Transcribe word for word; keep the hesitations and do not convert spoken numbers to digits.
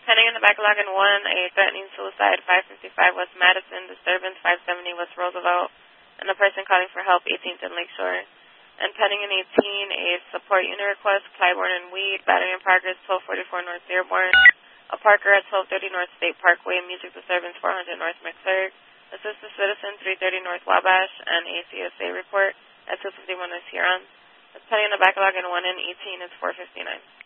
Pending in the backlog in one, a threatening suicide, five fifty-five West Madison, disturbance, five seventy West Roosevelt, and the person calling for help, eighteenth and Lakeshore. And pending in eighteen, a support unit request, Clybourne and Weed, battery in progress, twelve forty-four North Dearborn, a Parker at twelve thirty North State Parkway, music disturbance, four hundred North McClurg, assist the citizen, three thirty North Wabash, and A C S A report at two fifty-one West Huron. That's pending in the backlog in one and eighteen is four fifty-nine.